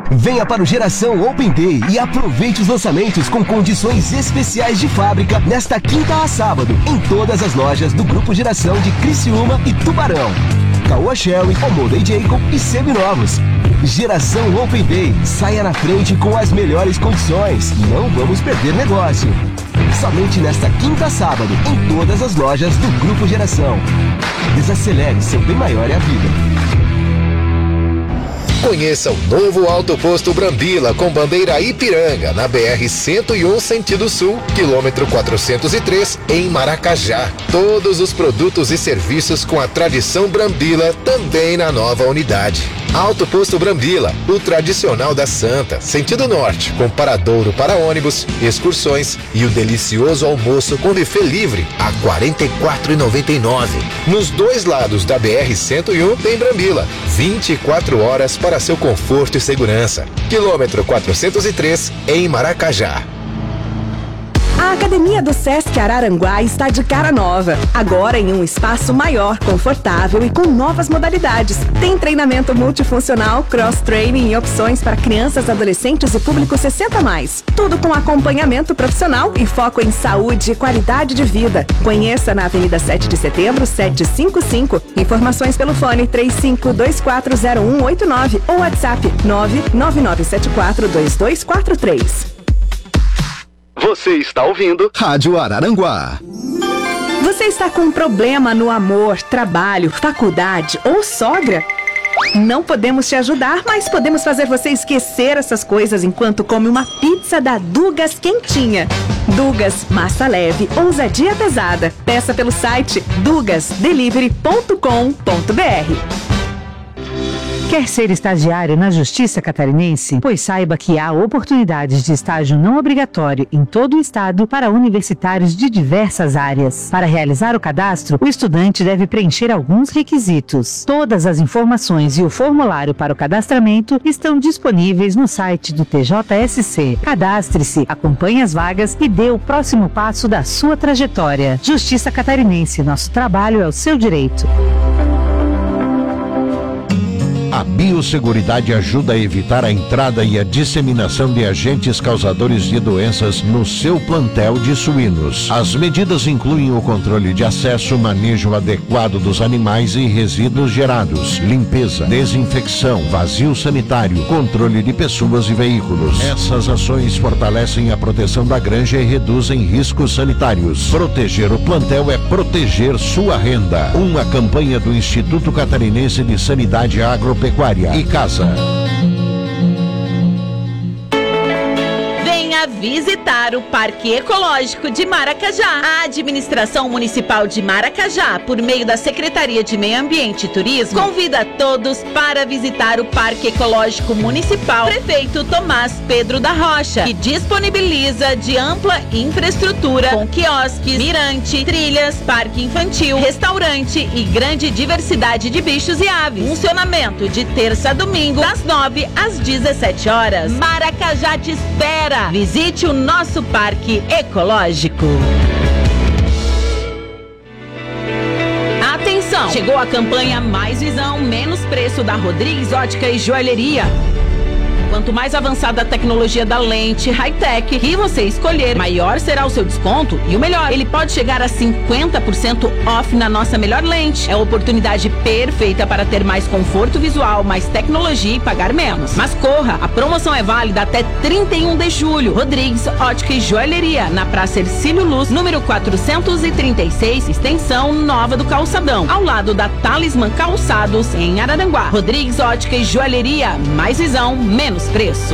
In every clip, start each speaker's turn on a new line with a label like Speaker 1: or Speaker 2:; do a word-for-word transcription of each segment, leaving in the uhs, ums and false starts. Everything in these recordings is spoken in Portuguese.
Speaker 1: Venha para o Geração Open Day e aproveite os lançamentos com condições especiais de fábrica nesta quinta a sábado em todas as lojas do Grupo Geração de Criciúma e Tubarão. Caoa Sherry, Omoda Jacob e seminovos. Geração Open Day. Saia na frente com as melhores condições. Não vamos perder negócio. Somente nesta quinta a sábado em todas as lojas do Grupo Geração. Desacelere, seu bem maior é a vida.
Speaker 2: Conheça o novo Alto Posto Brambila com bandeira Ipiranga na B R cento e um sentido sul, quilômetro quatrocentos e três, em Maracajá. Todos os produtos e serviços com a tradição Brambila também na nova unidade. Alto Posto Brambila, o tradicional da Santa, sentido norte, com paradouro para ônibus, excursões e o delicioso almoço com buffet livre a quarenta e quatro reais e noventa e nove centavos. Nos dois lados da B R cento e um tem Brambila, vinte e quatro horas para seu conforto e segurança. Quilômetro quatrocentos e três, em Maracajá.
Speaker 3: A Academia do Sesc Araranguá está de cara nova. Agora em um espaço maior, confortável e com novas modalidades. Tem treinamento multifuncional, cross-training e opções para crianças, adolescentes e público sessenta mais. Tudo com acompanhamento profissional e foco em saúde e qualidade de vida. Conheça na Avenida sete de Setembro, setecentos e cinquenta e cinco. Informações pelo fone três cinco dois quatro zero um oito nove ou WhatsApp nove nove nove sete quatro dois dois quatro três.
Speaker 4: Você está ouvindo
Speaker 5: Rádio Araranguá.
Speaker 3: Você está com um problema no amor, trabalho, faculdade ou sogra? Não podemos te ajudar, mas podemos fazer você esquecer essas coisas enquanto come uma pizza da Dugas quentinha. Dugas, massa leve, ousadia pesada. Peça pelo site dugas delivery ponto com ponto br.
Speaker 6: Quer ser estagiário na Justiça Catarinense? Pois saiba que há oportunidades de estágio não obrigatório em todo o estado para universitários de diversas áreas. Para realizar o cadastro, o estudante deve preencher alguns requisitos. Todas as informações e o formulário para o cadastramento estão disponíveis no site do T J S C. Cadastre-se, acompanhe as vagas e dê o próximo passo da sua trajetória. Justiça Catarinense, nosso trabalho é o seu direito.
Speaker 7: A biosseguridade ajuda a evitar a entrada e a disseminação de agentes causadores de doenças no seu plantel de suínos. As medidas incluem o controle de acesso, manejo adequado dos animais e resíduos gerados, limpeza, desinfecção, vazio sanitário, controle de pessoas e veículos. Essas ações fortalecem a proteção da granja e reduzem riscos sanitários. Proteger o plantel é proteger sua renda. Uma campanha do Instituto Catarinense de Sanidade Agropecuária e Casa.
Speaker 8: Venha visitar o Parque Ecológico de Maracajá. A Administração Municipal de Maracajá, por meio da Secretaria de Meio Ambiente e Turismo, convida todos para visitar o Parque Ecológico Municipal Prefeito Tomás Pedro da Rocha, que disponibiliza de ampla infraestrutura com quiosques, mirante, trilhas, parque infantil, restaurante e grande diversidade de bichos e aves. Funcionamento de terça a domingo, das nove às dezessete horas. Maracajá te espera! Visite o nosso Parque Ecológico. Atenção! Chegou a campanha Mais Visão, Menos Preço da Rodrigues Ótica e Joalheria. Quanto mais avançada a tecnologia da lente high-tech que você escolher, maior será o seu desconto e o melhor, ele pode chegar a cinquenta por cento off na nossa melhor lente. É a oportunidade perfeita para ter mais conforto visual, mais tecnologia e pagar menos. Mas corra, a promoção é válida até trinta e um de julho. Rodrigues Ótica e Joalheria, na Praça Ercílio Luz, número quatrocentos e trinta e seis, extensão Nova do Calçadão, ao lado da Talismã Calçados, em Araranguá. Rodrigues Ótica e Joalheria, mais visão, menos preço.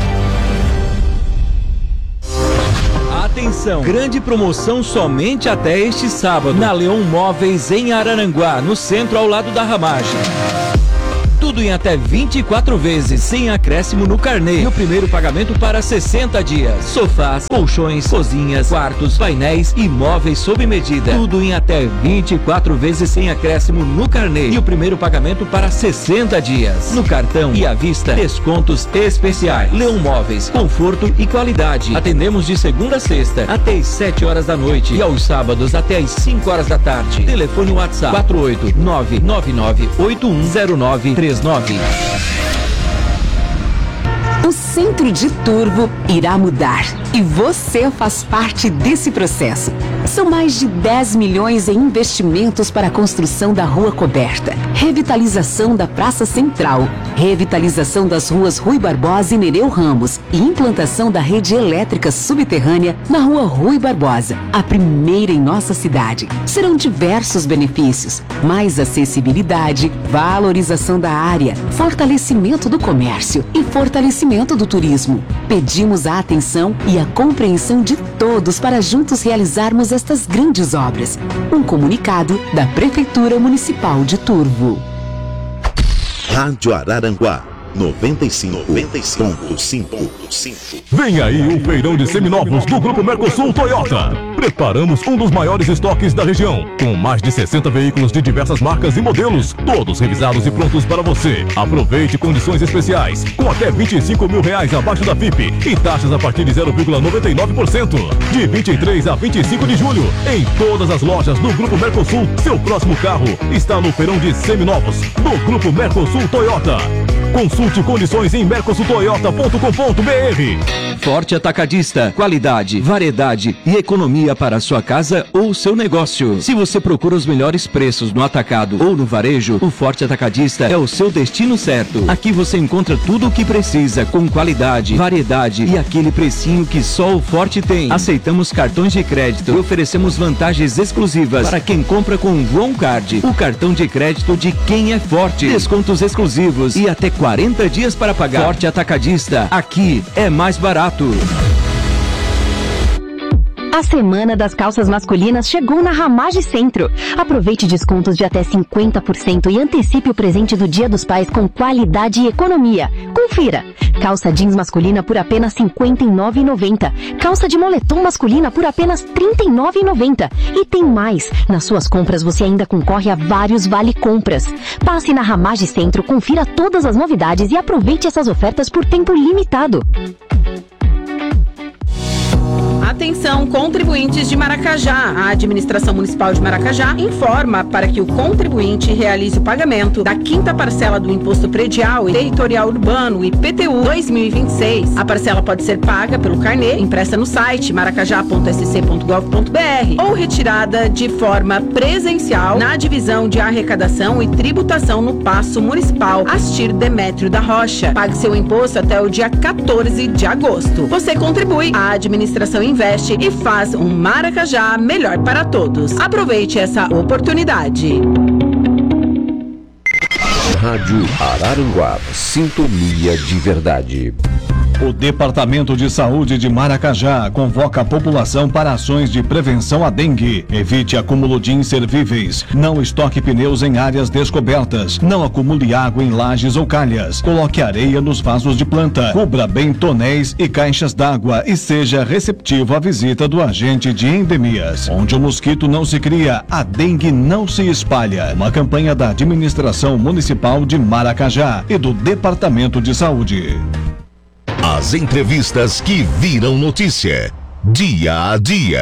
Speaker 9: Atenção, grande promoção somente até este sábado na Leon Móveis em Araranguá, no centro ao lado da Ramagem. Tudo em até vinte e quatro vezes, sem acréscimo no carnê. E o primeiro pagamento para sessenta dias. Sofás, colchões, cozinhas, quartos, painéis e móveis sob medida. Tudo em até vinte e quatro vezes sem acréscimo no carnê. E o primeiro pagamento para sessenta dias. No cartão e à vista, descontos especiais. Leon Móveis, conforto e qualidade. Atendemos de segunda a sexta até as sete horas da noite. E aos sábados até as cinco horas da tarde. Telefone WhatsApp quatro oito nove nove nove oito um zero nove três nove.
Speaker 3: O centro de Turvo irá mudar e você faz parte desse processo. São mais de dez milhões em investimentos para a construção da Rua Coberta, revitalização da Praça Central, revitalização das ruas Rui Barbosa e Nereu Ramos e implantação da rede elétrica subterrânea na Rua Rui Barbosa, a primeira em nossa cidade. Serão diversos benefícios: mais acessibilidade, valorização da área, fortalecimento do comércio e fortalecimento do turismo. Pedimos a atenção e a compreensão de todos para juntos realizarmos estas grandes obras. Um comunicado da Prefeitura Municipal de Turvo.
Speaker 5: Rádio Araranguá noventa e cinco ponto cinco.
Speaker 10: Vem aí o feirão de seminovos do Grupo Mercosul Toyota. Preparamos um dos maiores estoques da região, com mais de sessenta veículos de diversas marcas e modelos, todos revisados e prontos para você. Aproveite condições especiais, com até vinte e cinco mil reais abaixo da F I P e taxas a partir de zero vírgula noventa e nove por cento. De vinte e três a vinte e cinco de julho, em todas as lojas do Grupo Mercosul, seu próximo carro está no feirão de seminovos do Grupo Mercosul Toyota. Consulte condições em mercosul toyota ponto com ponto b r.
Speaker 9: Forte Atacadista, qualidade, variedade e economia para a sua casa ou seu negócio. Se você procura os melhores preços no atacado ou no varejo, o Forte Atacadista é o seu destino certo. Aqui você encontra tudo o que precisa, com qualidade, variedade e aquele precinho que só o Forte tem. Aceitamos cartões de crédito e oferecemos vantagens exclusivas para quem compra com o Bom Card, o cartão de crédito de quem é forte. Descontos exclusivos e até quarenta dias para pagar. Forte Atacadista, aqui é mais barato.
Speaker 11: A Semana das Calças Masculinas chegou na Ramage Centro. Aproveite descontos de até cinquenta por cento e antecipe o presente do Dia dos Pais com qualidade e economia. Confira! Calça jeans masculina por apenas cinquenta e nove reais e noventa centavos. Calça de moletom masculina por apenas trinta e nove reais e noventa centavos. E tem mais! Nas suas compras você ainda concorre a vários vale-compras. Passe na Ramage Centro, confira todas as novidades e aproveite essas ofertas por tempo limitado.
Speaker 8: Atenção, contribuintes de Maracajá. A Administração Municipal de Maracajá informa para que o contribuinte realize o pagamento da quinta parcela do Imposto Predial e Territorial Urbano, I P T U dois mil e vinte e seis. A parcela pode ser paga pelo carnê, impressa no site maracajá ponto s c ponto gov ponto b r ou retirada de forma presencial na Divisão de Arrecadação e Tributação no Paço Municipal Astir Demétrio da Rocha. Pague seu imposto até o dia quatorze de agosto. Você contribui, a administração investe e faz um Maracajá melhor para todos. Aproveite essa oportunidade.
Speaker 5: Rádio Araranguá, sintonia de verdade.
Speaker 12: O Departamento de Saúde de Maracajá convoca a população para ações de prevenção à dengue. Evite acúmulo de inservíveis. Não estoque pneus em áreas descobertas. Não acumule água em lajes ou calhas. Coloque areia nos vasos de planta. Cubra bem tonéis e caixas d'água e seja receptivo à visita do agente de endemias. Onde o mosquito não se cria, a dengue não se espalha. Uma campanha da Administração Municipal de Maracajá e do Departamento de Saúde.
Speaker 13: As entrevistas que viram notícia, dia a dia.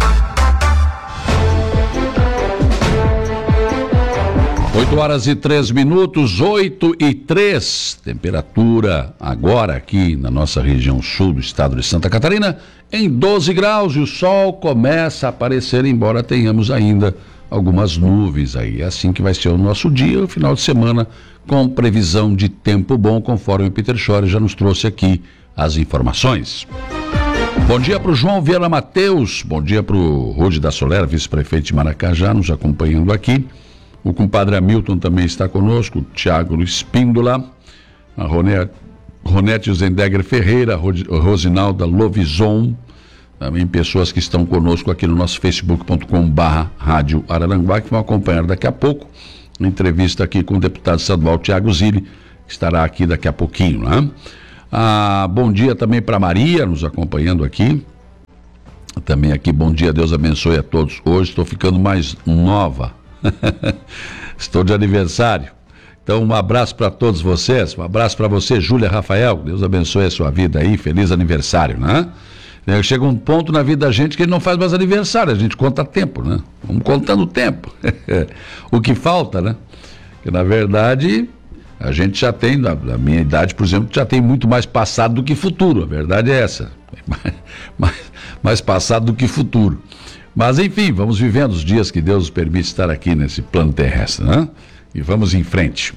Speaker 14: oito horas e três minutos, oito e três. Temperatura agora aqui na nossa região sul do estado de Santa Catarina em doze graus e o sol começa a aparecer, embora tenhamos ainda algumas nuvens aí. É assim que vai ser o nosso dia, o final de semana, com previsão de tempo bom, conforme o Peter Schor já nos trouxe aqui as informações. Bom dia para o João Vieira Mateus, bom dia para o Rude da Soler, vice-prefeito de Maracajá, nos acompanhando aqui. O compadre Hamilton também está conosco, o Tiago Espíndola, a Ronete, Ronete Zendegger Ferreira, a Rosinalda Lovison, também pessoas que estão conosco aqui no nosso facebook ponto com barra Rádio Araranguá, que vão acompanhar daqui a pouco uma entrevista aqui com o deputado estadual Tiago Zilli, que estará aqui daqui a pouquinho, né? Ah, bom dia também para Maria, nos acompanhando aqui. Também aqui, bom dia, Deus abençoe a todos. Hoje estou ficando mais nova. Estou de aniversário. Então, um abraço para todos vocês. Um abraço para você, Júlia Rafael. Deus abençoe a sua vida aí. Feliz aniversário, né? Chega um ponto na vida da gente que ele não faz mais aniversário, a gente conta tempo, né? Vamos contando tempo. O que falta, né? Que na verdade A gente já tem, na, na minha idade, por exemplo, já tem muito mais passado do que futuro, a verdade é essa. Mais, mais, mais passado do que futuro. Mas, enfim, vamos vivendo os dias que Deus nos permite estar aqui nesse plano terrestre, né? E vamos em frente.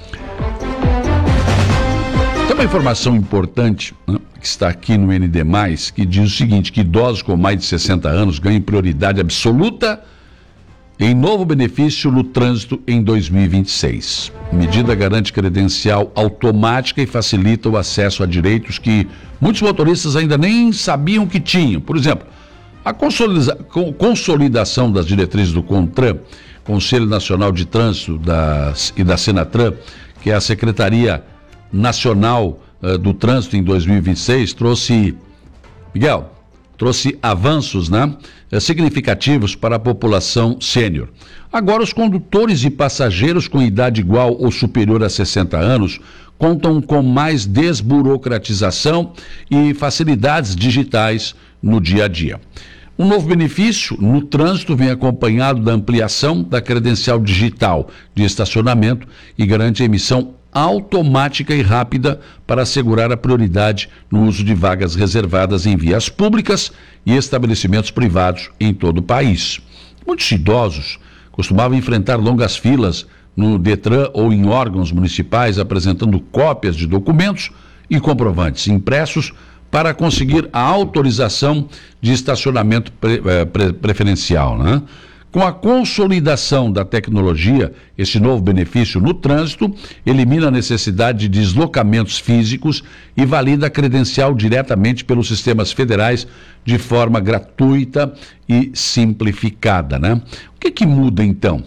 Speaker 14: Tem uma informação importante, né, que está aqui no N D mais, que diz o seguinte, que idosos com mais de sessenta anos ganham prioridade absoluta em novo benefício no trânsito em dois mil e vinte e seis. A medida garante credencial automática e facilita o acesso a direitos que muitos motoristas ainda nem sabiam que tinham. Por exemplo, a consolida- consolidação das diretrizes do CONTRAN, Conselho Nacional de Trânsito das, e da Senatran, que é a Secretaria Nacional uh, do Trânsito em dois mil e vinte e seis, trouxe, Miguel, trouxe avanços, né, significativos para a população sênior. Agora, os condutores e passageiros com idade igual ou superior a sessenta anos contam com mais desburocratização e facilidades digitais no dia a dia. Um novo benefício no trânsito vem acompanhado da ampliação da credencial digital de estacionamento e garante a emissão automática e rápida para assegurar a prioridade no uso de vagas reservadas em vias públicas e estabelecimentos privados em todo o país. Muitos idosos costumavam enfrentar longas filas no DETRAN ou em órgãos municipais apresentando cópias de documentos e comprovantes impressos para conseguir a autorização de estacionamento pre, pre, preferencial, né? Com a consolidação da tecnologia, esse novo benefício no trânsito elimina a necessidade de deslocamentos físicos e valida a credencial diretamente pelos sistemas federais de forma gratuita e simplificada, né? O que que muda então?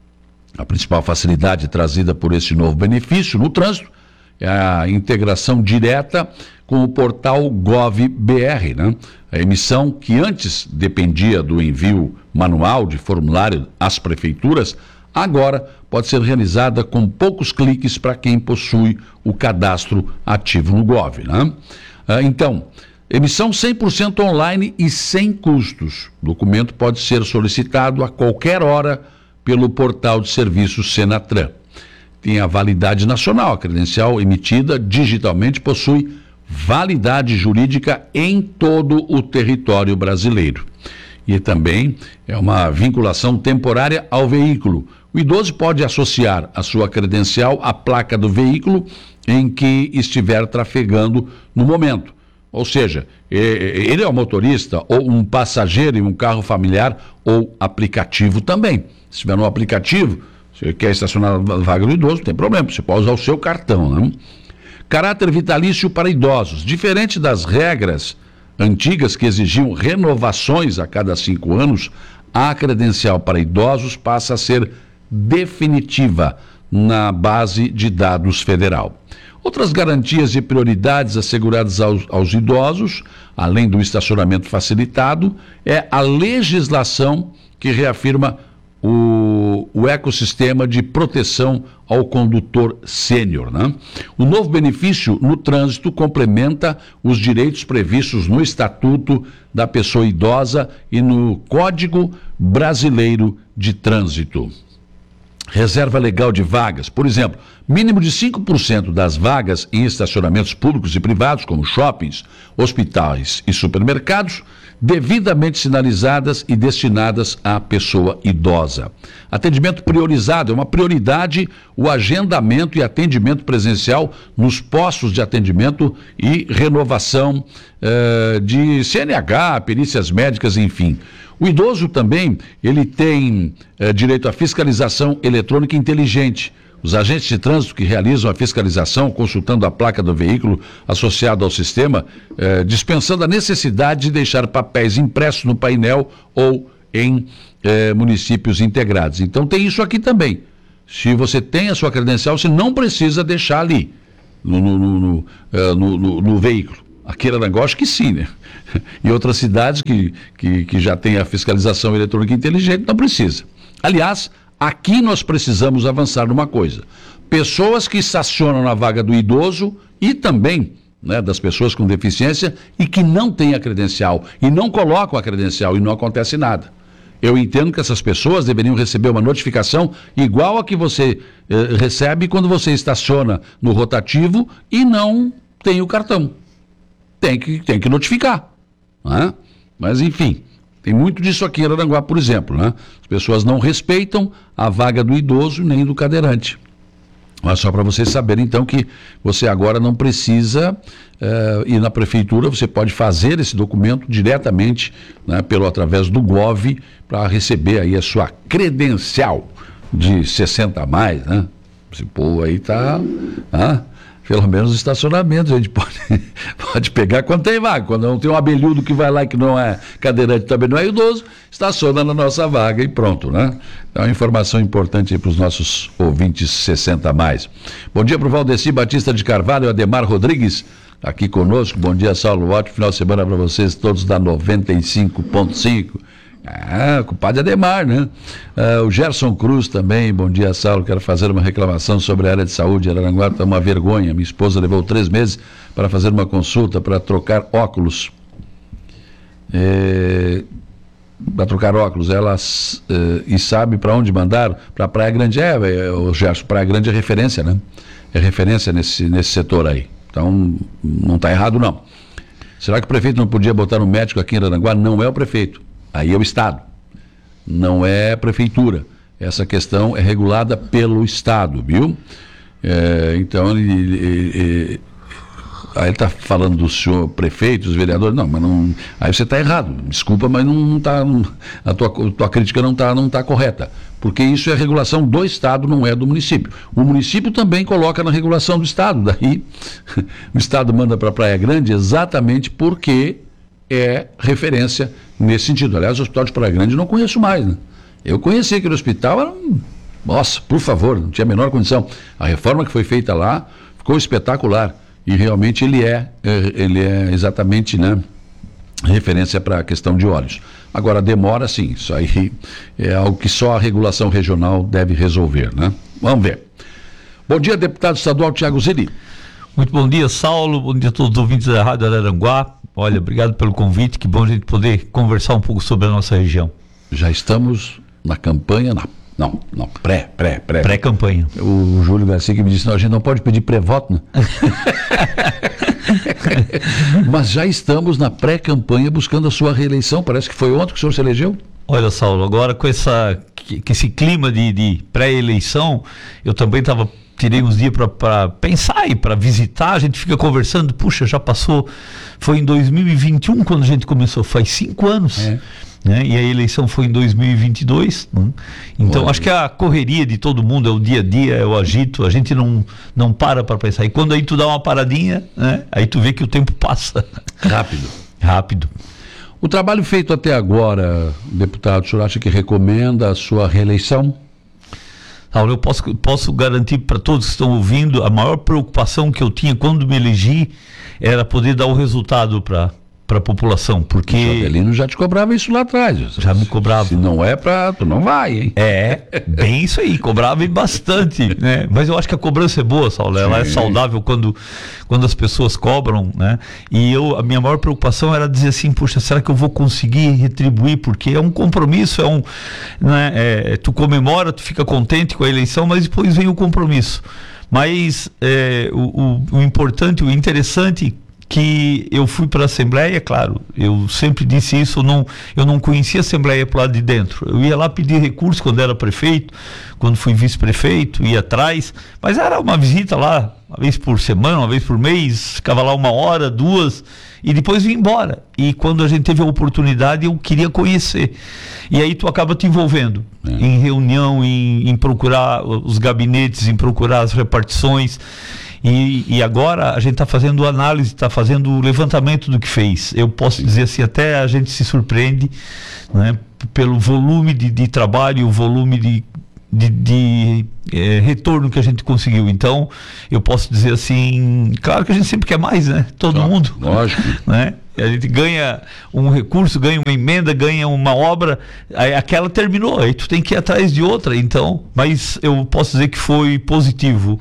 Speaker 14: A principal facilidade trazida por esse novo benefício no trânsito é a integração direta com o portal GovBR, né? A emissão que antes dependia do envio manual de formulário às prefeituras, agora pode ser realizada com poucos cliques para quem possui o cadastro ativo no Gov, né? Ah, então, emissão cem por cento online e sem custos. O documento pode ser solicitado a qualquer hora pelo portal de serviços Senatran. Tem a validade nacional, a credencial emitida digitalmente possui validade jurídica em todo o território brasileiro. E também é uma vinculação temporária ao veículo. O idoso pode associar a sua credencial à placa do veículo em que estiver trafegando no momento. Ou seja, ele é o motorista ou um passageiro em um carro familiar ou aplicativo também. Se tiver no aplicativo, você quer estacionar na vaga do idoso, não tem problema, você pode usar o seu cartão, né? Caráter vitalício para idosos. Diferente das regras antigas que exigiam renovações a cada cinco anos, a credencial para idosos passa a ser definitiva na base de dados federal. Outras garantias e prioridades asseguradas aos, aos idosos, além do estacionamento facilitado, é a legislação que reafirma O, o ecossistema de proteção ao condutor sênior, né? O novo benefício no trânsito complementa os direitos previstos no Estatuto da Pessoa Idosa e no Código Brasileiro de Trânsito. Reserva legal de vagas, por exemplo, mínimo de cinco por cento das vagas em estacionamentos públicos e privados, como shoppings, hospitais e supermercados, devidamente sinalizadas e destinadas à pessoa idosa. Atendimento priorizado, é uma prioridade o agendamento e atendimento presencial nos postos de atendimento e renovação eh, de C N H, perícias médicas, enfim. O idoso também, ele tem eh, direito à fiscalização eletrônica inteligente. Os agentes de trânsito que realizam a fiscalização, consultando a placa do veículo associado ao sistema, eh, dispensando a necessidade de deixar papéis impressos no painel ou em eh, municípios integrados. Então tem isso aqui também. Se você tem a sua credencial, você não precisa deixar ali, no, no, no, no, eh, no, no, no veículo. Aqui em Aranguá, acho que sim, né? E outras cidades que, que, que já tem a fiscalização eletrônica inteligente, não precisa. Aliás, aqui nós precisamos avançar numa coisa. Pessoas que estacionam na vaga do idoso e também, né, das pessoas com deficiência e que não têm a credencial e não colocam a credencial e não acontece nada. Eu entendo que essas pessoas deveriam receber uma notificação igual a que você eh, recebe quando você estaciona no rotativo e não tem o cartão. Tem que, tem que notificar. Né? Mas, enfim, tem muito disso aqui em Araranguá, por exemplo. Né? As pessoas não respeitam a vaga do idoso nem do cadeirante. Mas só para vocês saberem, então, que você agora não precisa uh, ir na prefeitura, você pode fazer esse documento diretamente, né, pelo, através do Gov, para receber aí a sua credencial de sessenta a mais, né? Esse povo aí tá... Ah, pelo menos estacionamento, a gente pode, pode pegar quando tem vaga. Quando não tem um abelhudo que vai lá que não é cadeirante, também não é idoso, estaciona na nossa vaga e pronto, né? Então, é uma informação importante aí para os nossos ouvintes sessenta a mais. Bom dia para o Valdeci Batista de Carvalho, Ademar Rodrigues, aqui conosco. Bom dia, Saulo. Ótimo final de semana para vocês, todos da noventa e cinco ponto cinco. Ah, culpado é Ademar, né? Ah, o Gerson Cruz também, bom dia, Saulo, quero fazer uma reclamação sobre a área de saúde. Araranguá está uma vergonha, minha esposa levou três meses para fazer uma consulta para trocar óculos. É, para trocar óculos, elas é, e sabe para onde mandar? Para Praia Grande. É, é, o Gerson, Praia Grande é referência, né? É referência nesse, nesse setor aí. Então, não está errado, não. Será que o prefeito não podia botar um médico aqui em Araranguá? Não é o prefeito. Aí é o Estado, não é a prefeitura. Essa questão é regulada pelo Estado, viu? É, então, ele, ele, ele, aí ele está falando do senhor prefeito, dos vereadores, não, mas não, aí você está errado, desculpa, mas não está, a tua, tua crítica não está não tá correta, porque isso é regulação do Estado, não é do município. O município também coloca na regulação do Estado, daí o Estado manda para Praia Grande exatamente porque é referência nesse sentido. Aliás, o Hospital de Praia Grande eu não conheço mais, né? Eu conheci aquele hospital, era um... nossa, por favor, não tinha a menor condição. A reforma que foi feita lá ficou espetacular e realmente ele é, ele é exatamente, né, referência para a questão de olhos. Agora, demora sim, isso aí é algo que só a regulação regional deve resolver, né? Vamos ver. Bom dia, deputado estadual Tiago Zeli.
Speaker 15: Muito bom dia, Saulo, bom dia a todos os ouvintes da Rádio Araranguá. Olha, obrigado pelo convite, que bom a gente poder conversar um pouco sobre a nossa região.
Speaker 14: Já estamos na campanha, na, não, não, pré, pré, pré.
Speaker 15: Pré-campanha.
Speaker 14: O Júlio Garcia que me disse, não, a gente não pode pedir pré-voto, né? Mas já estamos na pré-campanha buscando a sua reeleição, parece que foi ontem que o senhor se elegeu?
Speaker 15: Olha, Saulo, agora com, essa, que, que esse clima de, de pré-eleição, eu também estava... tirei uns dias para pensar e para visitar, a gente fica conversando, puxa, já passou, foi em dois mil e vinte e um quando a gente começou, faz cinco anos, é. Né? E a eleição foi em dois mil e vinte e dois, né? Então Boa, acho que a correria de todo mundo, é o dia a dia, é o agito, a gente não, não para para pensar, e quando aí tu dá uma paradinha, né? Aí tu vê que o tempo passa.
Speaker 14: Rápido.
Speaker 15: Rápido.
Speaker 14: O trabalho feito até agora, deputado, o senhor acha que recomenda a sua reeleição?
Speaker 15: Saulo, eu posso, posso garantir para todos que estão ouvindo, a maior preocupação que eu tinha quando me elegi era poder dar o resultado para a população, porque...
Speaker 14: O Jovelino já te cobrava isso lá atrás.
Speaker 15: Já me cobrava.
Speaker 14: Se não é para, tu não vai, hein?
Speaker 15: É, bem isso aí, cobrava bastante, né? Mas eu acho que a cobrança é boa, Saulo, ela é saudável quando, quando as pessoas cobram, né? E eu, a minha maior preocupação era dizer assim, puxa, será que eu vou conseguir retribuir? Porque é um compromisso, é um... Né? É, tu comemora, tu fica contente com a eleição, mas depois vem o compromisso. Mas é, o, o, o importante, o interessante... que eu fui para a Assembleia, claro, eu sempre disse isso, eu não, eu não conhecia a Assembleia para o lado de dentro, eu ia lá pedir recurso quando era prefeito, quando fui vice-prefeito, ia atrás, mas era uma visita lá, uma vez por semana, uma vez por mês, ficava lá uma hora, duas, e depois vim embora, e quando a gente teve a oportunidade, eu queria conhecer, e aí tu acaba te envolvendo, é. em reunião, em, em procurar os gabinetes, em procurar as repartições. E, e agora a gente está fazendo análise, está fazendo o levantamento do que fez. Eu posso dizer assim, até a gente se surpreende, né, pelo volume de, de trabalho, o volume de, de, de é, retorno que a gente conseguiu. Então, eu posso dizer assim, claro que a gente sempre quer mais, né? Todo
Speaker 14: tá,
Speaker 15: mundo.
Speaker 14: Lógico.
Speaker 15: Né? A gente ganha um recurso, ganha uma emenda, ganha uma obra, aí aquela terminou, aí tu tem que ir atrás de outra. Então, mas eu posso dizer que foi positivo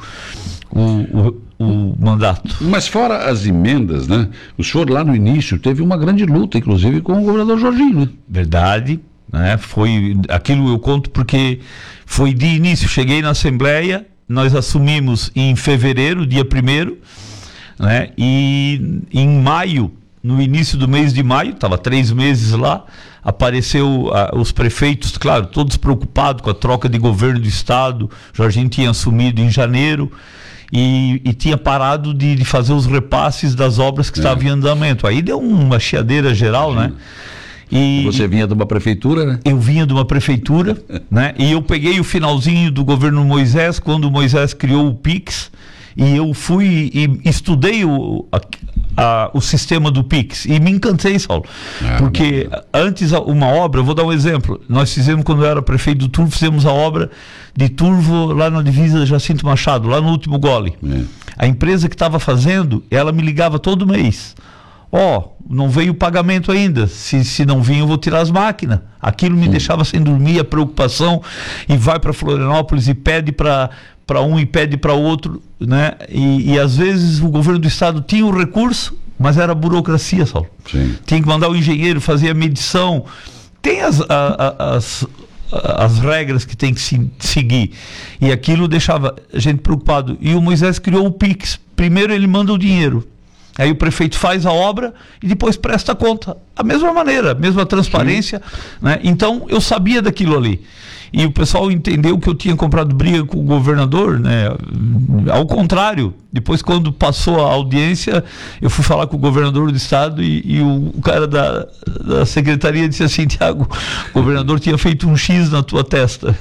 Speaker 15: o, o, o mandato.
Speaker 14: Mas fora as emendas, né? O senhor lá no início teve uma grande luta, inclusive com o governador Jorginho, né?
Speaker 15: Verdade, né? Foi, aquilo eu conto porque foi de início, cheguei na Assembleia, nós assumimos em fevereiro, dia primeiro, né? E em maio, no início do mês de maio, estava três meses lá, apareceu uh, os prefeitos, claro, todos preocupados com a troca de governo do estado. Jorginho tinha assumido em janeiro e, e tinha parado de, de fazer os repasses das obras que é. estavam em andamento. Aí deu uma chiadeira geral, né?
Speaker 14: E você vinha de uma prefeitura, né?
Speaker 15: Eu vinha de uma prefeitura, né? E eu peguei o finalzinho do governo Moisés, quando o Moisés criou o Pix, e eu fui e estudei o, a, a, o sistema do Pix e me encantei, Saulo. Ah, porque bom. Antes uma obra, eu vou dar um exemplo, nós fizemos, quando eu era prefeito do Turvo, fizemos a obra de Turvo lá na divisa Jacinto Machado, lá no último gole. É. A empresa que estava fazendo, ela me ligava todo mês. Ó, oh, não veio o pagamento ainda, se, se não vir eu vou tirar as máquinas. Aquilo me hum. deixava sem dormir, a preocupação, e vai para Florianópolis e pede para para um e pede para outro, né? E, e às vezes o governo do estado tinha o recurso, mas era burocracia, Saulo.
Speaker 14: Sim.
Speaker 15: Tinha que mandar o engenheiro fazer a medição, tem as, a, a, as, as regras que tem que se, seguir, e aquilo deixava a gente preocupado. E o Moisés criou o Pix. Primeiro ele manda o dinheiro, aí o prefeito faz a obra e depois presta conta. A mesma maneira, a mesma transparência, né? Então eu sabia daquilo ali. E o pessoal entendeu que eu tinha comprado briga com o governador, né? Ao contrário, depois, quando passou a audiência, eu fui falar com o governador do estado e, e o, o cara da, da secretaria disse assim: Tiago, o governador tinha feito um X na tua testa.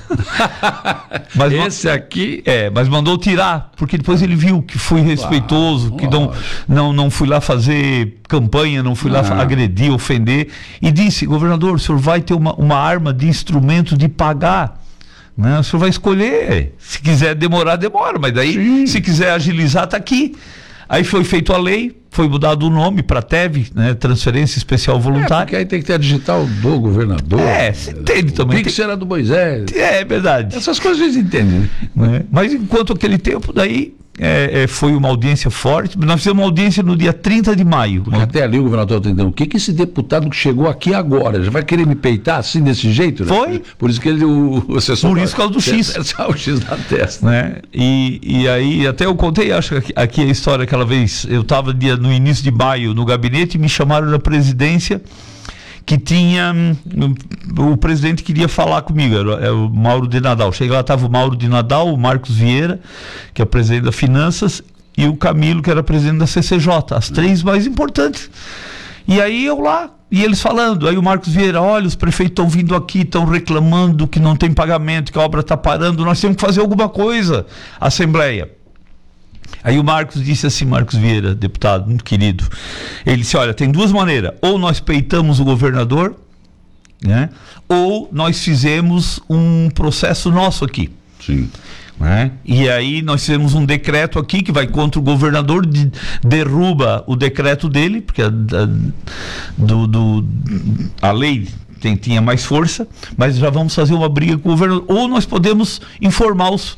Speaker 15: Mas
Speaker 14: esse aqui...
Speaker 15: É, mas mandou tirar, porque depois ele viu que fui respeitoso, que não, não, não fui lá fazer campanha, não fui lá ah. agredir, ofender, e disse: governador, o senhor vai ter uma, uma arma de instrumento de pagar, né? O senhor vai escolher, se quiser demorar, demora, mas daí Sim. se quiser agilizar, tá aqui. Aí foi feito a lei, foi mudado o nome para T E V, né? Transferência Especial Voluntária. É,
Speaker 14: porque aí tem que ter a digital do governador.
Speaker 15: É, você entende também.
Speaker 14: Tem que ser a do Moisés.
Speaker 15: É, é verdade.
Speaker 14: Essas coisas eles entendem,
Speaker 15: né? Mas enquanto aquele tempo, daí é, é, foi uma audiência forte. Nós fizemos uma audiência no dia trinta de maio.
Speaker 14: Porque até ali o governador está entendendo, o que que esse deputado que chegou aqui agora, já vai querer me peitar assim, desse jeito? Né?
Speaker 15: Foi.
Speaker 14: Por isso que ele, o, o assessor...
Speaker 15: Por isso que é o do X.
Speaker 14: O X na testa.
Speaker 15: Né? E, e aí, até eu contei, acho que aqui a história, aquela vez, eu estava no início de maio no gabinete e me chamaram da presidência, que tinha, o presidente queria falar comigo, era o Mauro de Nadal. Cheguei lá, estava o Mauro de Nadal, o Marcos Vieira, que é o presidente das Finanças, e o Camilo, que era presidente da C C J, as três mais importantes. E aí eu lá, e eles falando, aí o Marcos Vieira: olha, os prefeitos estão vindo aqui, estão reclamando que não tem pagamento, que a obra está parando, nós temos que fazer alguma coisa, Assembleia. Aí o Marcos disse assim, Marcos Vieira, deputado muito querido, ele disse: olha, tem duas maneiras, ou nós peitamos o governador, né, ou nós fizemos um processo nosso aqui.
Speaker 14: Sim.
Speaker 15: Né? E aí nós fizemos um decreto aqui que vai contra o governador, de, derruba o decreto dele, porque a, a, do, do, a lei tem, tinha mais força, mas já vamos fazer uma briga com o governador. Ou nós podemos informar os,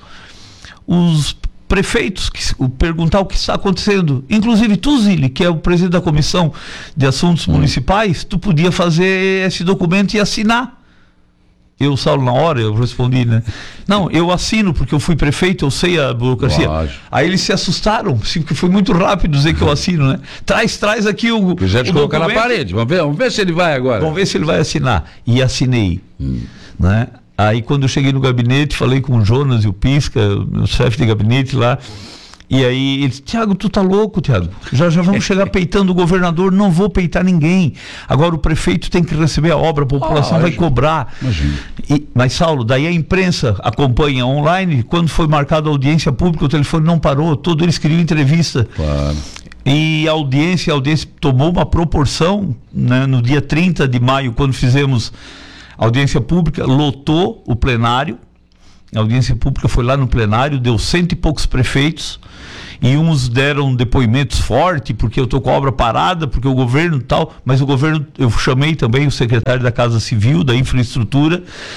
Speaker 15: os prefeitos, que, perguntar o que está acontecendo. Inclusive tu, Zili, que é o presidente da Comissão de Assuntos hum. Municipais, tu podia fazer esse documento e assinar. Eu, Saulo, na hora, eu respondi, né? Não, eu assino porque eu fui prefeito, eu sei a burocracia. Lógico. Aí eles se assustaram, porque foi muito rápido dizer que eu assino, né? Traz, traz aqui o.
Speaker 14: Quiser te colocar na parede, vamos ver, vamos ver se ele vai agora.
Speaker 15: Vamos ver se ele vai assinar. E assinei, hum. né? Aí quando eu cheguei no gabinete, falei com o Jonas e o Pisca, meu chefe de gabinete lá, e aí ele disse: Tiago, tu tá louco, Tiago, já, já vamos chegar peitando o governador. Não vou peitar ninguém, agora o prefeito tem que receber a obra, a população ah, vai cobrar. E, mas Saulo, daí a imprensa acompanha online, quando foi marcada a audiência pública, o telefone não parou, todo eles queriam entrevista.
Speaker 14: Claro.
Speaker 15: E a audiência, a audiência tomou uma proporção, né, no dia trinta de maio, quando fizemos a audiência pública, lotou o plenário. A audiência pública foi lá no plenário, deu cento e poucos prefeitos, e uns deram depoimentos fortes, porque eu estou com a obra parada, porque o governo tal, mas o governo, eu chamei também o secretário da Casa Civil, da Infraestrutura,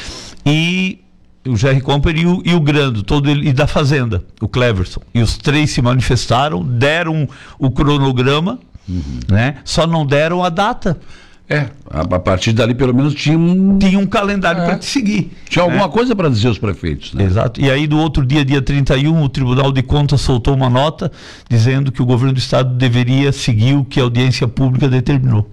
Speaker 15: e o Jerry Comper e o, e o Grando, todo ele, e da Fazenda, o Cleverson, e os três se manifestaram, deram o cronograma, uhum. né? Só não deram a data.
Speaker 14: É, a, a partir dali pelo menos tinha um...
Speaker 15: Tinha um calendário
Speaker 14: É.
Speaker 15: para te seguir.
Speaker 14: Tinha alguma
Speaker 15: É.
Speaker 14: coisa para dizer aos prefeitos, né?
Speaker 15: Exato. E aí, do outro dia, dia trinta e um, o Tribunal de Contas soltou uma nota dizendo que o governo do Estado deveria seguir o que a audiência pública determinou.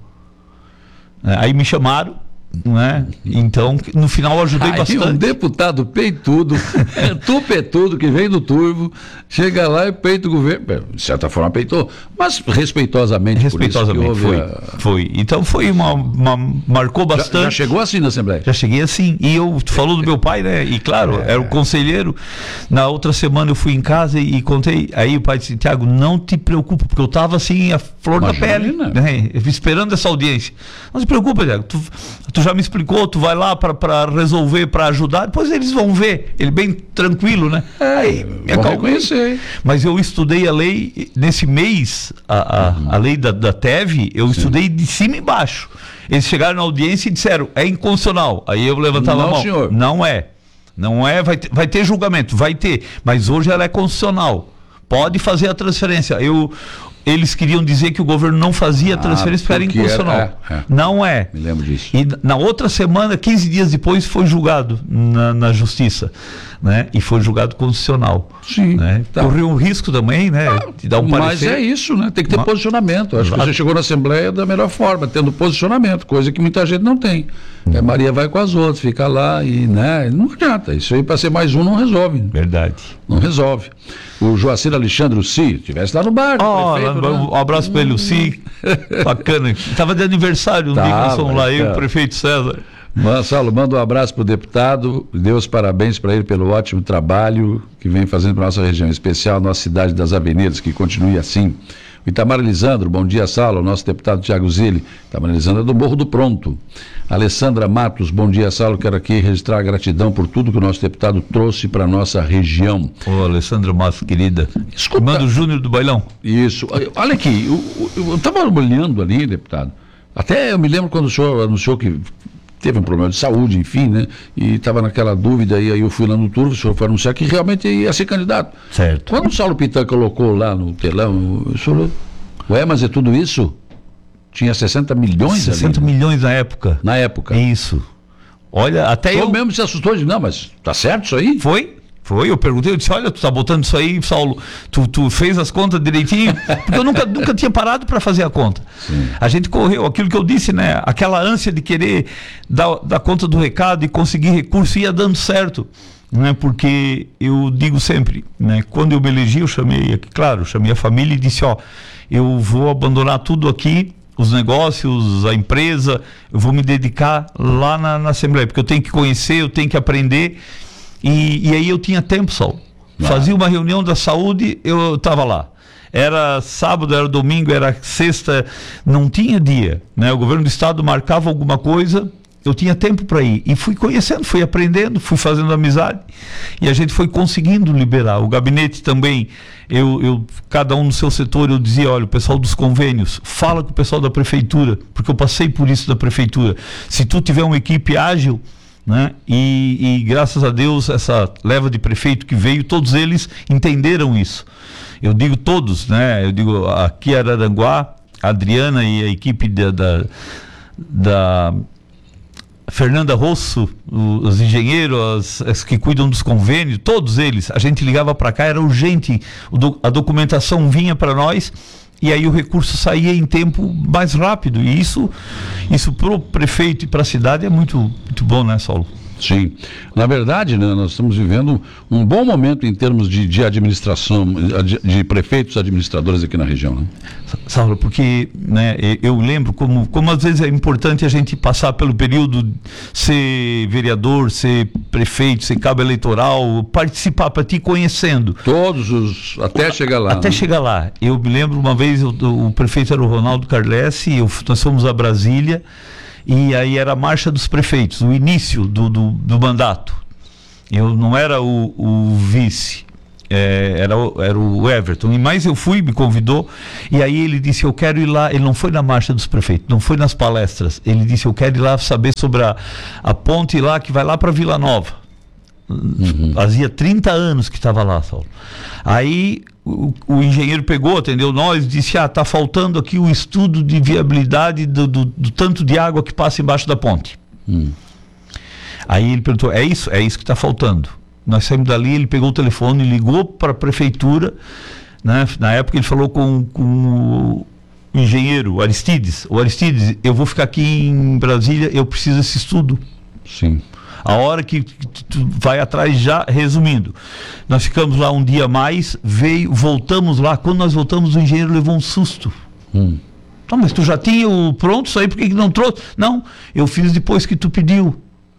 Speaker 15: É, aí me chamaram, né? Então, no final, eu ajudei
Speaker 14: Aí
Speaker 15: bastante.
Speaker 14: um deputado peitudo, é, tupetudo, que vem do turvo, chega lá e peita o governo. Bem, de certa forma peitou, mas respeitosamente.
Speaker 15: Respeitosamente,
Speaker 14: por isso que
Speaker 15: foi,
Speaker 14: houve a...
Speaker 15: foi. Então foi uma, uma marcou bastante.
Speaker 14: Já, já chegou assim na Assembleia?
Speaker 15: Já cheguei assim. E eu, tu falou do meu pai, né? E claro,
Speaker 14: É.
Speaker 15: era o conselheiro. Na outra semana eu fui em casa e, e contei. Aí o pai disse, Tiago, não te preocupa, porque eu estava assim, a flor
Speaker 14: Imagina.
Speaker 15: da pele, né? Esperando essa audiência. Não se preocupa, Tiago. Tu, tu já me explicou, tu vai lá para resolver, para ajudar, depois eles vão ver. Ele bem tranquilo, né?
Speaker 14: É,
Speaker 15: Aí me
Speaker 14: vou
Speaker 15: acalmei.
Speaker 14: reconhecer.
Speaker 15: Mas eu estudei a lei, nesse mês, a, a,
Speaker 14: Uhum.
Speaker 15: a lei da, da T E V, eu Sim. estudei de cima e embaixo. Eles chegaram na audiência e disseram, é inconstitucional. Aí eu levantava
Speaker 14: Não,
Speaker 15: a mão.
Speaker 14: senhor.
Speaker 15: Não é. Não é, vai ter, vai ter julgamento, vai ter. Mas hoje ela é constitucional. Pode fazer a transferência. Eu, eles queriam dizer que o governo não fazia a transferência porque era inconstitucional.
Speaker 14: Era, é, é.
Speaker 15: Não é.
Speaker 14: Me lembro disso.
Speaker 15: E na outra semana, quinze dias depois, foi julgado na, na justiça, né? E foi julgado constitucional.
Speaker 14: Sim.
Speaker 15: Né?
Speaker 14: Tá.
Speaker 15: Correu um risco também, né? De dar um
Speaker 14: Mas
Speaker 15: parecer.
Speaker 14: é isso, né? Tem que ter
Speaker 15: Mas...
Speaker 14: posicionamento. Acho
Speaker 15: Exato.
Speaker 14: que você chegou na Assembleia da melhor forma, tendo posicionamento, coisa que muita gente não tem.
Speaker 15: Hum.
Speaker 14: É, Maria vai com as outras, fica lá e, né? Não adianta. Isso aí, para ser mais um, não resolve.
Speaker 15: Verdade.
Speaker 14: Não resolve. O Joacir Alexandre, o Si, estivesse lá no bar.
Speaker 15: Oh,
Speaker 14: prefeito,
Speaker 15: lá,
Speaker 14: né?
Speaker 15: Um abraço para ele, o Si. Bacana. Tava de aniversário um
Speaker 14: Tava,
Speaker 15: dia que nós fomos lá, eu,
Speaker 14: tá.
Speaker 15: o prefeito César.
Speaker 14: Marcelo, manda um abraço para o deputado, dê os parabéns para ele pelo ótimo trabalho que vem fazendo para nossa região, em especial nossa cidade das avenidas, que continue assim. O Itamar Elisandro, bom dia, Saulo, o nosso deputado Tiago Zilli. Itamar Elisandro é do Morro do Pronto. Alessandra Matos, bom dia, Saulo, quero aqui registrar a gratidão por tudo que o nosso deputado trouxe para a nossa região.
Speaker 15: Ô, Alessandra Matos, querida.
Speaker 14: Escuta.
Speaker 15: Manda o Júnior do Bailão.
Speaker 14: Isso. Olha aqui, eu estava olhando ali, deputado, até eu me lembro quando o senhor anunciou que teve um problema de saúde, enfim, né? E estava naquela dúvida, e aí eu fui lá no turno, o senhor foi anunciar que realmente ia ser candidato.
Speaker 15: Certo.
Speaker 14: Quando o Saulo Pitã colocou lá no telão, o senhor, ué, mas é tudo isso? Tinha sessenta milhões
Speaker 15: sessenta
Speaker 14: ali, né?
Speaker 15: milhões na época.
Speaker 14: Na época.
Speaker 15: Isso. Olha, até
Speaker 14: O senhor
Speaker 15: eu...
Speaker 14: mesmo se assustou, de não, mas tá certo isso aí?
Speaker 15: Foi? Foi, eu perguntei, eu disse, olha, tu tá botando isso aí, Saulo, tu, tu fez as contas direitinho? Porque eu nunca, nunca tinha parado para fazer a conta.
Speaker 14: Sim.
Speaker 15: A gente correu, aquilo que eu disse, né? Aquela ânsia de querer dar, dar conta do recado e conseguir recurso ia dando certo. Né? Porque eu digo sempre, né? Quando eu me elegi, eu chamei, claro, eu chamei a família e disse, ó, eu vou abandonar tudo aqui, os negócios, a empresa, eu vou me dedicar lá na, na Assembleia, porque eu tenho que conhecer, eu tenho que aprender. E, e aí eu tinha tempo, Saulo. Ah. Fazia uma reunião da saúde, eu estava lá. Era sábado, era domingo, era sexta, não tinha dia, né? O governo do estado marcava alguma coisa, eu tinha tempo para ir. E fui conhecendo, fui aprendendo, fui fazendo amizade. E a gente foi conseguindo liberar. O gabinete também, eu, eu, cada um no seu setor, eu dizia, olha, o pessoal dos convênios, fala com o pessoal da prefeitura, porque eu passei por isso da prefeitura. Se tu tiver uma equipe ágil, né? E, e graças a Deus essa leva de prefeito que veio, todos eles entenderam isso. Eu digo todos, né? Eu digo aqui Araranguá, a Adriana e a equipe da, da, da Fernanda Rosso, os engenheiros, as, as que cuidam dos convênios, todos eles, a gente ligava para cá, era urgente, o do, a documentação vinha para nós. E aí o recurso saía em tempo mais rápido. E isso, isso para o prefeito e para a cidade é muito, muito bom, né, Saulo?
Speaker 14: Sim. Na verdade, né, nós estamos vivendo um bom momento em termos de, de administração, de, de prefeitos administradores aqui na região. Né?
Speaker 15: Saulo, porque né, eu lembro como, como às vezes é importante a gente passar pelo período de ser vereador, ser prefeito, ser cabo eleitoral, participar para te conhecendo.
Speaker 14: Todos os... até chegar lá.
Speaker 15: Até
Speaker 14: né?
Speaker 15: chegar lá. Eu me lembro uma vez, eu, o prefeito era o Ronaldo Carlessi, eu, nós fomos a Brasília, e aí era a marcha dos prefeitos, o início do, do, do mandato. Eu não era o, o vice, é, era, o, era o Everton, e mais eu fui, me convidou, e aí ele disse, eu quero ir lá, ele não foi na marcha dos prefeitos, não foi nas palestras, ele disse, eu quero ir lá saber sobre a, a ponte lá, que vai lá para Vila Nova. Uhum. Fazia trinta anos que estava lá, Saulo. Aí o, o engenheiro pegou, atendeu nós, disse, ah, tá faltando aqui o estudo de viabilidade do, do, do tanto de água que passa embaixo da ponte. Hum. Aí ele perguntou, é isso? É isso que está faltando. Nós saímos dali, ele pegou o telefone, ligou para a prefeitura, né? Na época ele falou com, com o engenheiro Aristides, o Aristides, eu vou ficar aqui em Brasília, eu preciso desse estudo.
Speaker 14: Sim.
Speaker 15: A hora que tu vai atrás, já resumindo, nós ficamos lá um dia a mais, veio, voltamos lá, quando nós voltamos o engenheiro levou um susto.
Speaker 14: Hum.
Speaker 15: Tá, mas tu já tinha o pronto isso aí, por que que não trouxe? Não, eu fiz depois que tu pediu.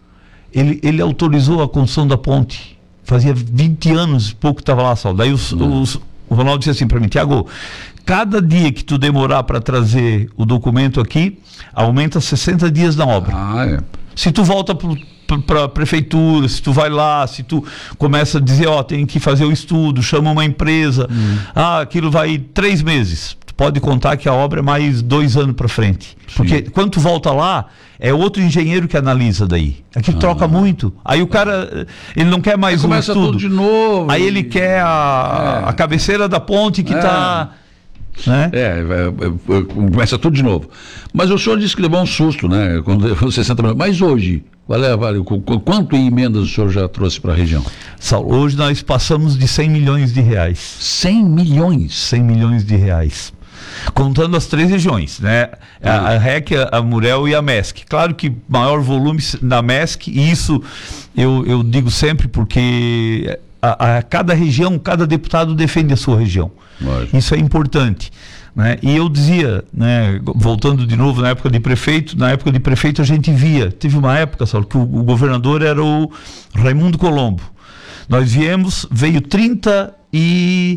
Speaker 15: Ele, ele autorizou a construção da ponte, fazia vinte anos e pouco que estava lá, Saulo. Daí os, os, o Ronaldo disse assim para mim, Tiago, cada dia que tu demorar para trazer o documento aqui, aumenta sessenta dias na obra.
Speaker 14: Ah, é.
Speaker 15: Se tu volta para a prefeitura, se tu vai lá, se tu começa a dizer, ó, tem que fazer o estudo, chama uma empresa, hum. ah, aquilo vai três meses. Tu pode contar que a obra é mais dois anos para frente. Sim. Porque quando tu volta lá, é outro engenheiro que analisa daí. Aqui ah. troca muito. Aí o cara, ele não quer mais um estudo.
Speaker 14: Tudo de novo.
Speaker 15: Aí ele quer a, é. a cabeceira da ponte que está...
Speaker 14: É. Né? É, é, é, começa tudo de novo. Mas o senhor disse que levou um susto, né? Com sessenta milhões. Mas hoje, qual é, vale, quanto em emendas o senhor já trouxe para a região?
Speaker 15: Saulo, hoje nós passamos de cem milhões de reais.
Speaker 14: cem milhões?
Speaker 15: cem milhões de reais. Contando as três regiões, né? A, a R E C, a, a Murel e a MESC. Claro que maior volume na MESC, e isso eu, eu digo sempre porque a, a cada região, cada deputado defende a sua região. Lógico. Isso é importante, né? E eu dizia, né, voltando de novo na época de prefeito, na época de prefeito a gente via, teve uma época, Saulo, que o, o governador era o Raimundo Colombo. Nós viemos, veio trinta e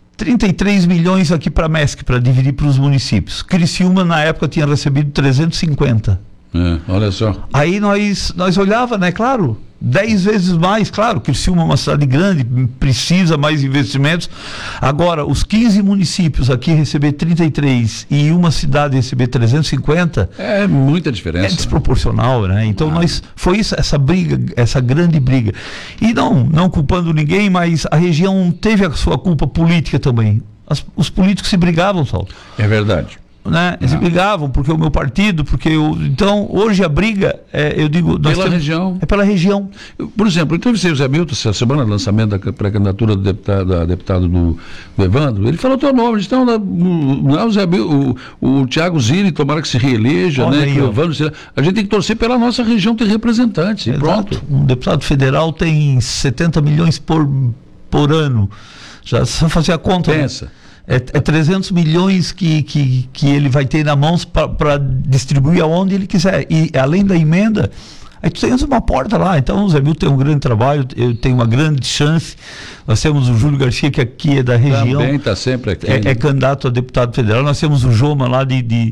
Speaker 15: três milhões aqui para a MESC, para dividir para os municípios. Criciúma na época tinha recebido trezentos e cinquenta.
Speaker 14: É, olha só.
Speaker 15: Aí nós, nós olhava, né, claro, dez vezes mais, claro, Criciúma é uma cidade grande, precisa mais investimentos. Agora, os quinze municípios aqui receber trinta e três e uma cidade receber trezentos e cinquenta...
Speaker 14: É muita diferença.
Speaker 15: É desproporcional, né? Então, ah. nós, foi isso, essa briga, essa grande briga. E não, não culpando ninguém, mas a região teve a sua culpa política também. As, os políticos se brigavam, Saulo.
Speaker 14: É verdade.
Speaker 15: Né? Eles brigavam porque o meu partido, porque eu... Então, hoje a briga, é, eu digo...
Speaker 14: Pela
Speaker 15: temos,
Speaker 14: região.
Speaker 15: É pela região.
Speaker 14: Eu, por exemplo, eu entrevistei o Zé Milton essa semana, no lançamento da pré-candidatura do deputado, da deputado do, do Evandro, ele falou o teu nome, então, não é o Zé Milton, o, o Tiago Zilli, tomara que se reeleja,
Speaker 15: Olha
Speaker 14: né?
Speaker 15: Aí,
Speaker 14: que o Evandro, a gente tem que torcer pela nossa região ter representantes, e pronto.
Speaker 15: Um deputado federal tem setenta milhões por, por ano. Já só fazer a conta.
Speaker 14: Pensa.
Speaker 15: Né? É, é trezentos milhões que, que, que ele vai ter na mão para distribuir aonde ele quiser. E além da emenda, aí tu tens uma porta lá. Então o Zé Milton tem um grande trabalho, eu tenho uma grande chance. Nós temos o Júlio Garcia, que aqui é da região.
Speaker 14: Também está sempre aqui.
Speaker 15: É, é candidato a deputado federal. Nós temos o Joma lá de, de,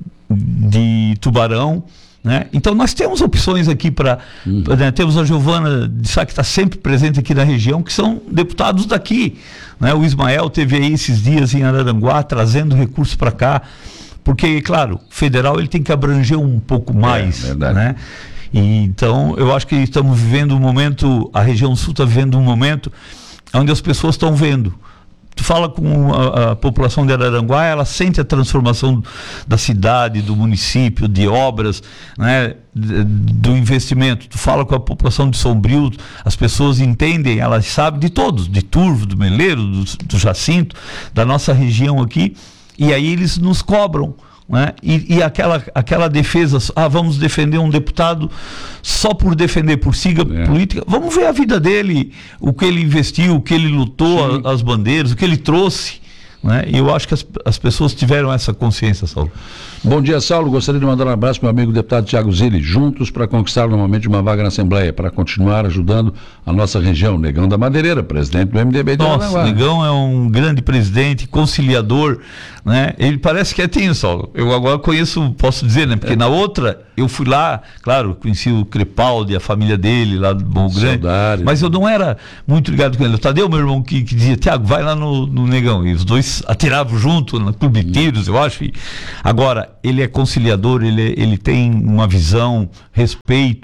Speaker 15: de Tubarão. Né? Então nós temos opções aqui para uhum. né? Temos a Giovana de Sá, que está sempre presente aqui na região, que são deputados daqui, né? O Ismael teve aí esses dias em Araranguá trazendo recursos para cá, porque claro, federal ele tem que abranger um pouco mais, é, né? E, então eu acho que estamos vivendo um momento, a região sul está vivendo um momento onde as pessoas estão vendo. Tu fala com a, a população de Araranguá, ela sente a transformação da cidade, do município, de obras, né, do investimento. Tu fala com a população de Sombrio, as pessoas entendem, elas sabem de todos, de Turvo, do Meleiro, do, do Jacinto, da nossa região aqui, e aí eles nos cobram. Né? E, e aquela, aquela defesa, ah, vamos defender um deputado só por defender, por siga é. política. Vamos ver a vida dele, o que ele investiu, o que ele lutou, a, as bandeiras, o que ele trouxe. Né? E eu acho que as, as pessoas tiveram essa consciência, Saulo.
Speaker 14: Bom dia, Saulo. Gostaria de mandar um abraço para o meu amigo deputado Tiago Zilli, juntos para conquistar novamente uma vaga na Assembleia, para continuar ajudando a nossa região. Negão da Madeireira, presidente do M D B de
Speaker 15: Nossa, Aranaguá. Negão é um grande presidente, conciliador, né? Ele parece quietinho, Saulo. Eu agora conheço, posso dizer, né? Porque é. na outra, eu fui lá, claro, conheci o Crepaldi, a família dele lá do Bom Grande, Saudade. Mas eu não era muito ligado com ele. O Tadeu, meu irmão, que, que dizia, Tiago, vai lá no, no Negão. E os dois atiravam junto no clube de tiros, eu acho. E agora, ele é conciliador, ele, ele tem uma visão, respeito,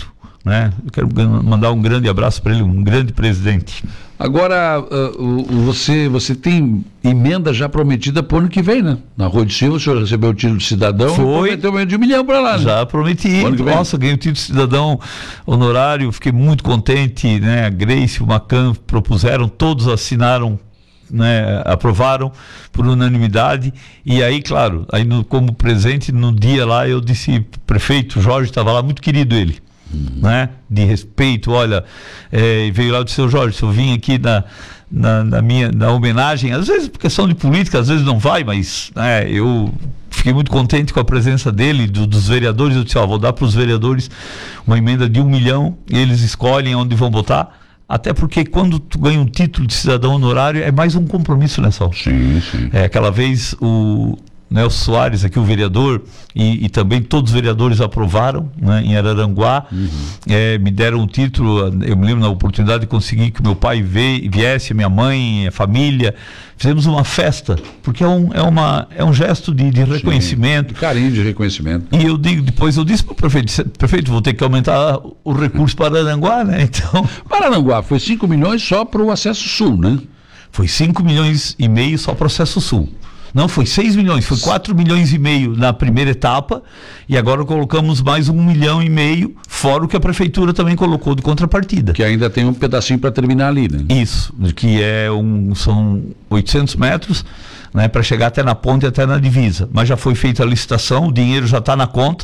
Speaker 15: né? Eu quero mandar um grande abraço para ele, um grande presidente.
Speaker 14: Agora, uh, uh, você, você tem emenda já prometida para o ano que vem, né? Na Rua de Silva, o senhor recebeu o título de cidadão.
Speaker 15: Foi.
Speaker 14: E prometeu meio de um milhão para lá, né?
Speaker 15: Já prometi. Nossa, ganhei o título de cidadão honorário, fiquei muito contente, né? A Grace, o Macan propuseram, todos assinaram, né? Aprovaram por unanimidade. E aí, claro, aí no, como presente, no dia lá, eu disse, prefeito Jorge estava lá, muito querido ele. Hum. Né? De respeito, olha, é, veio lá do seu Jorge, se eu vim aqui na, na, na minha na homenagem, às vezes por questão de política, às vezes não vai, mas né, eu fiquei muito contente com a presença dele, do, dos vereadores. Eu disse, ó, vou dar para os vereadores uma emenda de um milhão, e eles escolhem onde vão votar, até porque quando tu ganha um título de cidadão honorário é mais um compromisso, né, Sal?
Speaker 14: Sim, sim.
Speaker 15: É, aquela vez o Nelson Soares, aqui o vereador, e, e também todos os vereadores aprovaram, né, em Araranguá. Uhum. É, me deram um título, eu me lembro na oportunidade de conseguir que meu pai veio, viesse, minha mãe, a família, fizemos uma festa, porque é um, é uma, é um gesto de, de reconhecimento.
Speaker 14: Sim, de carinho, de reconhecimento.
Speaker 15: E eu digo, depois eu disse para o prefeito, prefeito, vou ter que aumentar o recurso para Araranguá, né? Então...
Speaker 14: Para Araranguá foi cinco milhões só para o acesso sul, né?
Speaker 15: Foi cinco milhões e meio só para o acesso sul. Não, foi seis milhões, foi quatro milhões e meio na primeira etapa, e agora colocamos mais um milhão e meio, fora o que a prefeitura também colocou de contrapartida.
Speaker 14: Que ainda tem um pedacinho para terminar ali, né?
Speaker 15: Isso, que é um, são oitocentos metros, né, para chegar até na ponte e até na divisa. Mas já foi feita a licitação, o dinheiro já está na conta,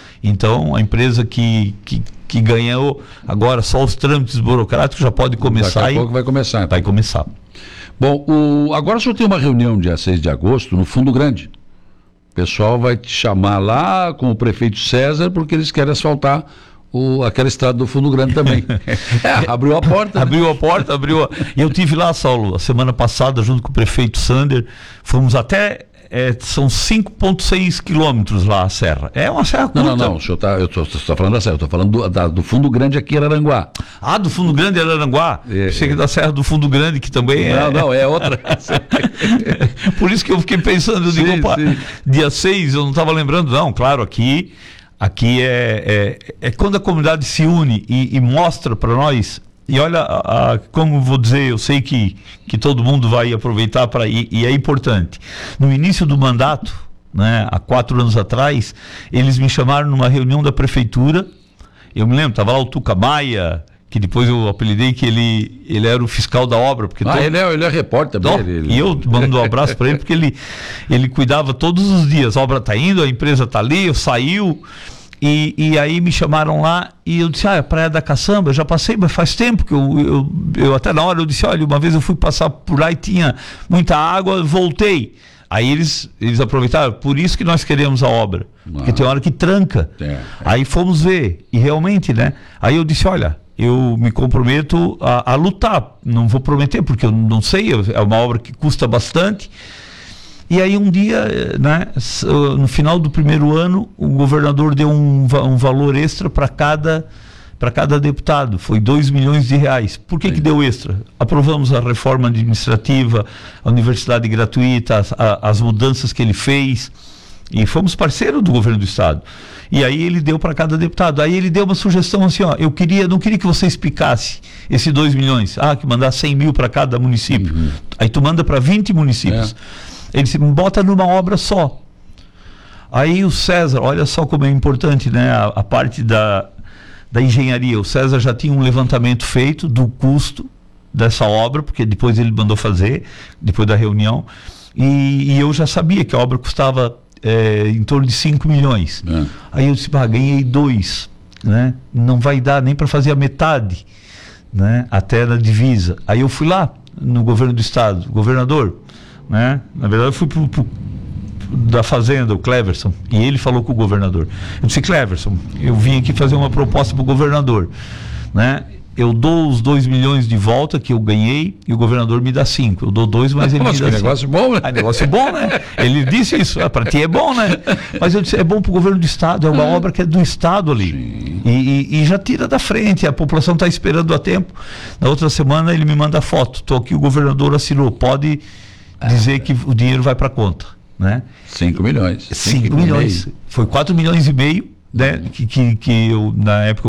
Speaker 15: então a empresa que, que, que ganhou agora só os trâmites burocráticos já pode começar.
Speaker 14: Daqui a pouco vai começar. Então.
Speaker 15: Vai começar.
Speaker 14: Bom, o, agora o senhor tem uma reunião dia seis de agosto no Fundo Grande. O pessoal vai te chamar lá com o prefeito César, porque eles querem asfaltar o, aquela estrada do Fundo Grande também. É, abriu a porta. Né?
Speaker 15: Abriu a porta, abriu a... E eu tive lá, Saulo, a semana passada, junto com o prefeito Sander, fomos até... É, são cinco vírgula seis quilômetros lá a serra. É uma serra curta.
Speaker 14: Não, não, não. O senhor tá, eu estou falando da serra, eu estou falando do, da, do Fundo Grande aqui em Araranguá.
Speaker 15: Ah, do Fundo Grande em Araranguá? É, Chega é. da Serra do Fundo Grande, que também é...
Speaker 14: Não, não, é outra.
Speaker 15: Por isso que eu fiquei pensando, eu digo, sim, opa, sim. dia seis, eu não estava lembrando, não, claro, aqui, aqui é, é, é quando a comunidade se une e, e mostra para nós. E olha, a, a, como vou dizer, eu sei que, que todo mundo vai aproveitar para ir, e é importante. No início do mandato, né, há quatro anos atrás, eles me chamaram numa reunião da prefeitura. Eu me lembro, estava lá o Tuca Maia, que depois eu apelidei que ele, ele era o fiscal da obra. Porque
Speaker 14: ah,
Speaker 15: todo...
Speaker 14: ele, é, ele é repórter também.
Speaker 15: Então,
Speaker 14: ele...
Speaker 15: E eu mando um abraço para ele, porque ele, ele cuidava todos os dias. A obra está indo, a empresa está ali, eu saiu. E, e aí me chamaram lá e eu disse, ah, é Praia da Caçamba, eu já passei, mas faz tempo que eu, eu, eu até na hora eu disse, olha, uma vez eu fui passar por lá e tinha muita água, voltei. Aí eles, eles aproveitaram, por isso que nós queremos a obra, ah, porque tem hora que tranca. É, é. Aí fomos ver, e realmente, né? Aí eu disse, olha, eu me comprometo a, a lutar, não vou prometer, porque eu não sei, é uma obra que custa bastante. E aí um dia, né, no final do primeiro ano, o governador deu um, um valor extra para cada, para cada deputado, foi dois milhões de reais. Por que, que deu extra? Aprovamos a reforma administrativa, a universidade gratuita, as, a, as mudanças que ele fez, e fomos parceiros do governo do estado. E aí ele deu para cada deputado. Aí ele deu uma sugestão assim, ó, eu queria, não queria que você explicasse esses dois milhões, ah, que mandar cem mil para cada município. Uhum. Aí tu manda para vinte municípios. É. Ele disse, bota numa obra só. Aí o César, olha só como é importante, né, a, a parte da, da engenharia. O César já tinha um levantamento feito do custo dessa obra, porque depois ele mandou fazer, depois da reunião, e, e eu já sabia que a obra custava é, em torno de cinco milhões. É. Aí eu disse, ah, ganhei dois, né? Não vai dar nem para fazer a metade, né, até na divisa. Aí eu fui lá no governo do estado, governador, né? Na verdade eu fui pro, pro, da fazenda, o Cleverson, e ele falou com o governador. Eu disse, Cleverson, eu vim aqui fazer uma proposta para o governador, né? Eu dou os dois milhões de volta que eu ganhei e o governador me dá cinco. Eu dou dois, mas ele Nossa, me dá cinco.
Speaker 14: Negócio bom, né?
Speaker 15: Ah, negócio bom, né? Ele disse isso, ah, para ti é bom, né? Mas eu disse, é bom para o governo do estado, é uma é. obra que é do estado ali. E, e, e já tira da frente, a população está esperando há tempo. Na outra semana ele me manda foto, estou aqui, o governador assinou, pode dizer é. que o dinheiro vai para a conta, né?
Speaker 14: cinco milhões.
Speaker 15: cinco milhões. Foi quatro milhões e meio, né? Que, que, que eu, na época,